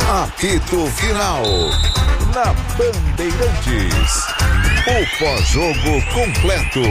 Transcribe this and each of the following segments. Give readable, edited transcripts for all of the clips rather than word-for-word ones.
Apito Final. Na Bandeirantes. O pós-jogo completo.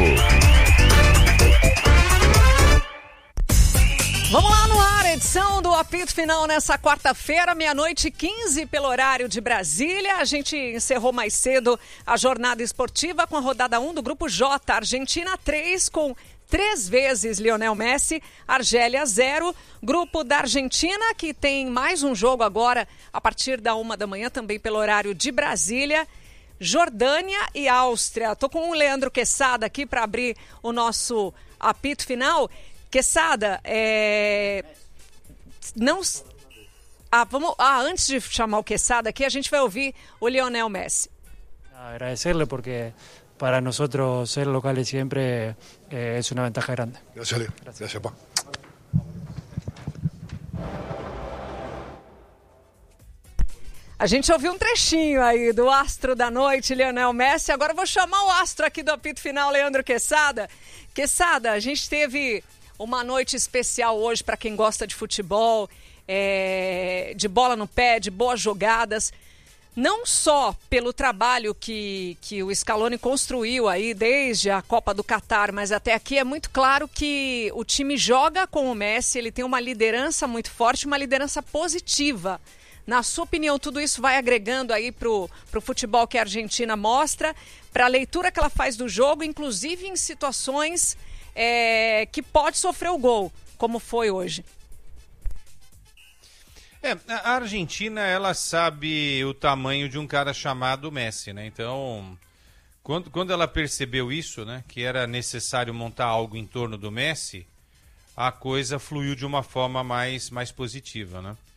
Vamos lá no ar, edição do Apito Final nessa quarta-feira, 00:15 pelo horário de Brasília. A gente encerrou mais cedo a jornada esportiva com a rodada 1 do Grupo J. Argentina 3 com 3 vezes Lionel Messi, Argélia 0. Grupo da Argentina que tem mais um jogo agora a partir da 1 da manhã, também pelo horário de Brasília. Jordânia e Áustria. Tô com o Leandro Quesada aqui para abrir o nosso Apito Final. Quesada, antes de chamar o Quesada aqui, a gente vai ouvir o Lionel Messi. Agradecerle porque para nosotros ser locales siempre es una ventaja grande. Gracias, Leo. Gracias, pa. A gente ouviu um trechinho aí do astro da noite, Lionel Messi. Agora eu vou chamar o astro aqui do Apito Final, Leandro Quesada. Quesada, a gente teve uma noite especial hoje para quem gosta de futebol, de bola no pé, de boas jogadas. Não só pelo trabalho que o Scaloni construiu aí desde a Copa do Catar, mas até aqui é muito claro que o time joga com o Messi, ele tem uma liderança muito forte, uma liderança positiva. Na sua opinião, tudo isso vai agregando aí pro futebol que a Argentina mostra, para a leitura que ela faz do jogo, inclusive em situações que pode sofrer o gol, como foi hoje. A Argentina, ela sabe o tamanho de um cara chamado Messi, né? Então, quando ela percebeu isso, né, que era necessário montar algo em torno do Messi, a coisa fluiu de uma forma mais positiva, né?